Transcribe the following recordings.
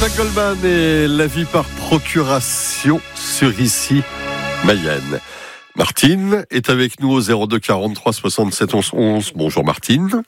Goldman et la vie par procuration sur ici Mayenne. Martine est avec nous au 02 43 67 11 11. Bonjour Martine.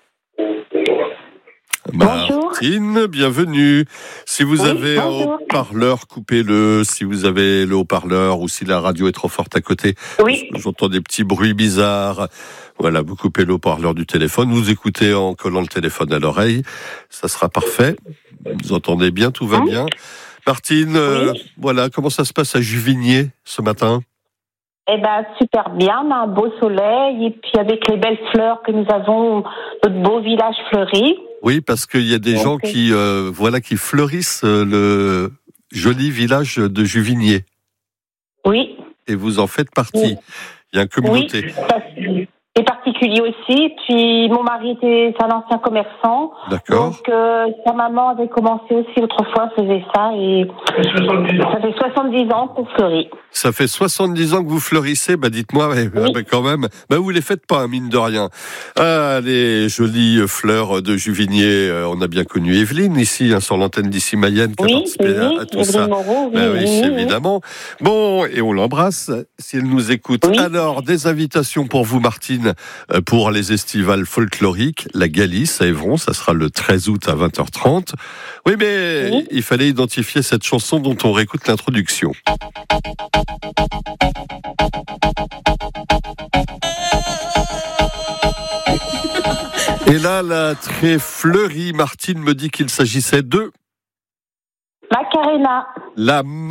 Bonjour. Martine, bienvenue. Si vous avez un haut-parleur, coupez-le. Si vous avez le haut-parleur ou si la radio est trop forte à côté, j'entends des petits bruits bizarres. Voilà, vous coupez le haut-parleur du téléphone, vous écoutez en collant le téléphone à l'oreille, ça sera parfait. Vous entendez bien, tout va bien. Martine, voilà, comment ça se passe à Juvigné ce matin ? Eh ben, super bien, on a un beau soleil, et puis avec les belles fleurs que nous avons, notre beau village fleuri. Oui, parce qu'il y a des gens qui fleurissent le joli village de Juvigné. Oui. Et vous en faites partie. Il y a une communauté. Oui, c'est particulier aussi. Puis mon mari c'est un ancien commerçant. D'accord. Donc sa maman avait commencé aussi autrefois, faisait ça, et ça fait 70 ans qu'on fleurit. Ça fait 70 ans que vous fleurissez, dites-moi, quand même, vous les faites pas, mine de rien. Ah, les jolies fleurs de Juvigné, on a bien connu Evelyne ici, sur l'antenne d'ici Mayenne, qui a participé à tout ça. Moreau, évidemment. Bon, et on l'embrasse, si elle nous écoute. Alors, des invitations pour vous, Martine, pour les estivales folkloriques, la Galice à Évron, ça sera le 13 août à 20h30. Oui, mais il fallait identifier cette chanson dont on réécoute l'introduction. Et là, la très fleurie Martine me dit qu'il s'agissait de... Macarena. La